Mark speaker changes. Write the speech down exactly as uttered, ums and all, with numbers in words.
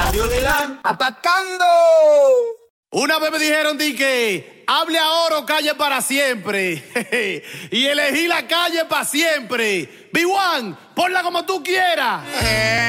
Speaker 1: Radio Delán.
Speaker 2: ¡Atacando!
Speaker 3: Una vez me dijeron di que hable ahora o calle para siempre. Y elegí la calle para siempre. B uno, ponla como tú quieras.